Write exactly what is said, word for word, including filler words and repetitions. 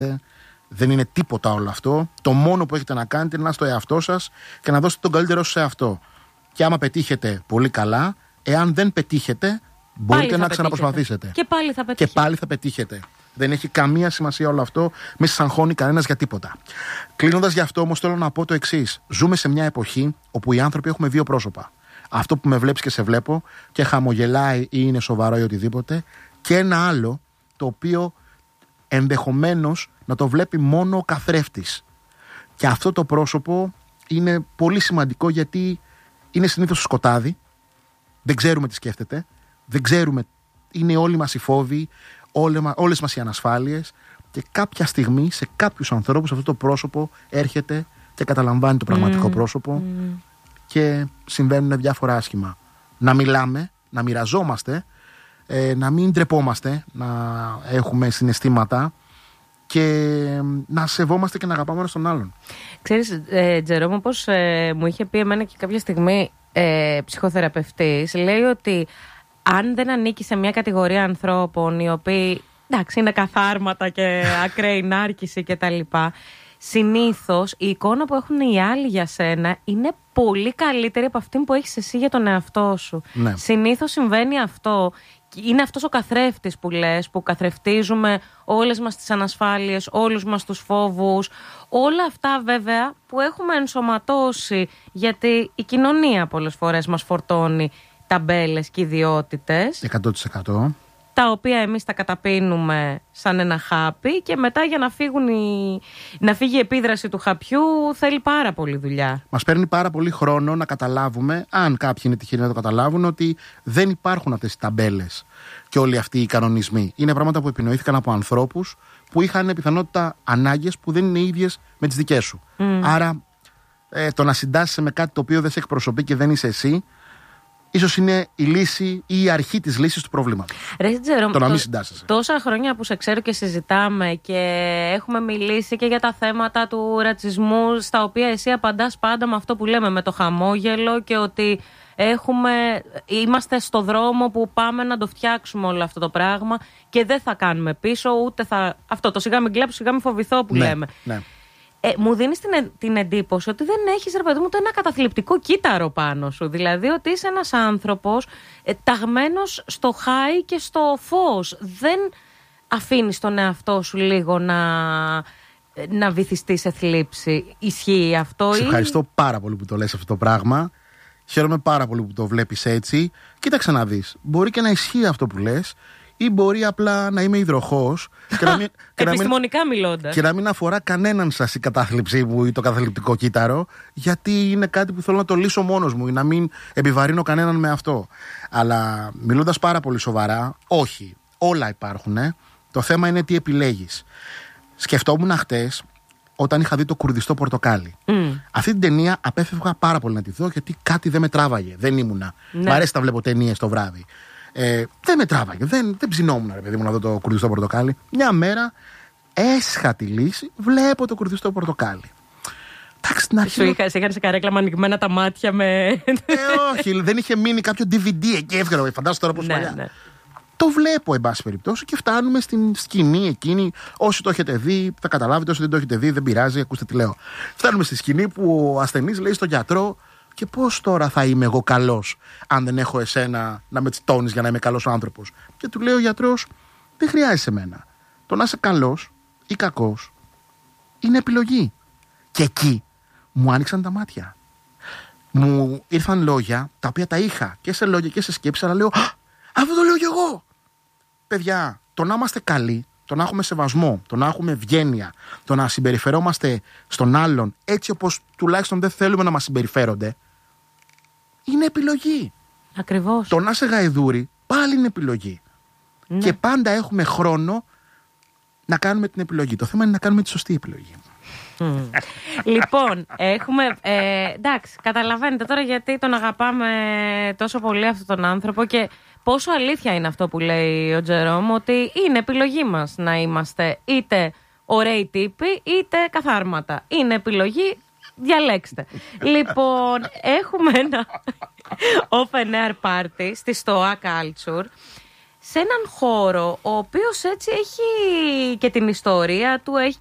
Δεν είναι τίποτα όλο αυτό. Το μόνο που έχετε να κάνετε είναι να είστε στο εαυτό σας και να δώσετε τον καλύτερό σας σε αυτό. Και άμα πετύχετε, πολύ καλά. Εάν δεν πετύχετε, μπορείτε να ξαναπροσπαθήσετε. Και πάλι θα πετύχετε. Και πάλι θα πετύχετε. Δεν έχει καμία σημασία όλο αυτό. Μη σας αγχώνει κανένας για τίποτα. Κλείνοντας γι' αυτό, όμως, θέλω να πω το εξής. Ζούμε σε μια εποχή όπου οι άνθρωποι έχουμε δύο πρόσωπα. Αυτό που με βλέπεις και σε βλέπω και χαμογελάει ή είναι σοβαρό ή οτιδήποτε. Και ένα άλλο το οποίο ενδεχομένως να το βλέπει μόνο ο καθρέφτης. Και αυτό το πρόσωπο είναι πολύ σημαντικό γιατί είναι συνήθως στο σκοτάδι. Δεν ξέρουμε τι σκέφτεται. Δεν ξέρουμε. Είναι όλοι μας οι φόβοι, όλες μας οι ανασφάλειες. Και κάποια στιγμή σε κάποιους ανθρώπους αυτό το πρόσωπο έρχεται και καταλαμβάνει το πραγματικό mm. πρόσωπο mm. και συμβαίνουν διάφορα άσχημα. Να μιλάμε, να μοιραζόμαστε, ε, να μην ντρεπόμαστε, να έχουμε συναισθήματα και να σεβόμαστε και να αγαπάμε ένας τον άλλον. Ξέρεις, ε, Τζερόμο, πως ε, μου είχε πει εμένα και κάποια στιγμή ε, ψυχοθεραπευτής, λέει ότι αν δεν ανήκει σε μια κατηγορία ανθρώπων οι οποίοι, εντάξει, είναι καθάρματα και ακραίη νάρκηση κτλ., συνήθως η εικόνα που έχουν οι άλλοι για σένα είναι πολύ καλύτερη από αυτή που έχεις εσύ για τον εαυτό σου. Ναι. Συνήθως συμβαίνει αυτό. Είναι αυτός ο καθρέφτης που λες, που καθρεφτίζουμε όλες μας τις ανασφάλειες, όλους μας τους φόβους. Όλα αυτά βέβαια που έχουμε ενσωματώσει, γιατί η κοινωνία πολλές φορές μας φορτώνει ταμπέλες και ιδιότητες. εκατό τοις εκατό. Τα οποία εμείς τα καταπίνουμε σαν ένα χάπι και μετά για να, φύγουν οι... να φύγει η επίδραση του χαπιού θέλει πάρα πολύ δουλειά. Μας παίρνει πάρα πολύ χρόνο να καταλάβουμε, αν κάποιοι είναι τυχεροί να το καταλάβουν, ότι δεν υπάρχουν αυτές οι ταμπέλες και όλοι αυτοί οι κανονισμοί. Είναι πράγματα που επινοήθηκαν από ανθρώπους που είχαν πιθανότητα ανάγκες που δεν είναι ίδιες με τις δικές σου. Mm. Άρα ε, το να συντάσσεσαι με κάτι το οποίο δεν σε εκπροσωπεί και δεν είσαι εσύ, ίσως είναι η λύση ή η αρχή της λύσης του προβλήματος. Ρε, Τζερόμ, το να μην συντάσσεσαι. Τόσα χρόνια που σε ξέρω και συζητάμε και έχουμε μιλήσει και για τα θέματα του ρατσισμού, στα οποία εσύ απαντάς πάντα με αυτό που λέμε, με το χαμόγελο, και ότι έχουμε, είμαστε στο δρόμο που πάμε να το φτιάξουμε όλο αυτό το πράγμα και δεν θα κάνουμε πίσω, ούτε θα. Αυτό το σιγά μην κλέψω, σιγά μην φοβηθώ που ναι, λέμε. Ναι. Ε, μου δίνεις την, την εντύπωση ότι δεν έχεις, ρε παιδί μου, το ένα καταθλιπτικό κύτταρο πάνω σου. Δηλαδή ότι είσαι ένας άνθρωπος ε, ταγμένος στο χάι και στο φως. Δεν αφήνεις τον εαυτό σου λίγο να, να βυθιστεί σε θλίψη. Ισχύει αυτό? Σε ή... ευχαριστώ πάρα πολύ που το λες αυτό το πράγμα. Χαίρομαι πάρα πολύ που το βλέπεις έτσι. Κοίταξε να δεις. Μπορεί και να ισχύει αυτό που λες, ή μπορεί απλά να είμαι υδροχός και να μην, και επιστημονικά να μην, μιλώντας, και να μην αφορά κανέναν σας η κατάθλιψή μου ή το καταθλιπτικό κύτταρο, γιατί είναι κάτι που θέλω να το λύσω μόνος μου ή να μην επιβαρύνω κανέναν με αυτό. Αλλά μιλώντας πάρα πολύ σοβαρά, όχι, όλα υπάρχουν. Ε. Το θέμα είναι τι επιλέγεις. Σκεφτόμουν χτες όταν είχα δει το Κουρδιστό Πορτοκάλι. Mm. Αυτή την ταινία απέφευγα πάρα πολύ να τη δω, γιατί κάτι δεν με τράβαγε. Δεν ήμουνα. Ναι. Μ' αρέσει να βλέπω ταινίες το βράδυ. Ε, δεν με τράβαγε, δεν, δεν ψινόμουν, ρε παιδί μου, να δω το Κουρδιστό Πορτοκάλι. Μια μέρα έσχα τη λύση, βλέπω το Κουρδιστό Πορτοκάλι. Εντάξει, στην αρχή. Σου είχα, είχαν σε καρέκλα ανοιγμένα τα μάτια με. Ε, όχι, δεν είχε μείνει κάποιο ντι βι ντι εκεί, εύκολο. Φαντάζομαι τώρα πώς παλιά. Ναι. Το βλέπω, εν πάση περιπτώσει, και φτάνουμε στην σκηνή εκείνη. Όσοι το έχετε δει, θα καταλάβετε. Όσοι δεν το έχετε δει, δεν πειράζει, ακούστε τι λέω. Φτάνουμε στη σκηνή που ο ασθενής λέει στον γιατρό: και πώς τώρα θα είμαι εγώ καλός, αν δεν έχω εσένα να με τσιτώνεις για να είμαι καλός άνθρωπος? Και του λέει ο γιατρός: δεν χρειάζεσαι εμένα. Το να είσαι καλός ή κακός είναι επιλογή. Και εκεί μου άνοιξαν τα μάτια. Μου ήρθαν λόγια τα οποία τα είχα και σε λόγια και σε σκέψη, αλλά λέω: αυτό το λέω κι εγώ. Παιδιά, το να είμαστε καλοί, το να έχουμε σεβασμό, το να έχουμε ευγένεια, το να συμπεριφερόμαστε στον άλλον έτσι όπως τουλάχιστον δεν θέλουμε να μας συμπεριφέρονται, είναι επιλογή. Ακριβώς. Το να είσαι γαϊδούρι πάλι είναι επιλογή. Ναι. Και πάντα έχουμε χρόνο να κάνουμε την επιλογή. Το θέμα είναι να κάνουμε τη σωστή επιλογή. Mm. Λοιπόν, έχουμε. Ε, εντάξει, καταλαβαίνετε τώρα γιατί τον αγαπάμε τόσο πολύ αυτόν τον άνθρωπο και πόσο αλήθεια είναι αυτό που λέει ο Τζερόμ, ότι είναι επιλογή μας να είμαστε είτε ωραίοι τύποι είτε καθάρματα. Είναι επιλογή, διαλέξτε. Λοιπόν, έχουμε ένα open air party στη Stoa Culture. σε έναν χώρο ο οποίος έτσι έχει και την ιστορία του, έχει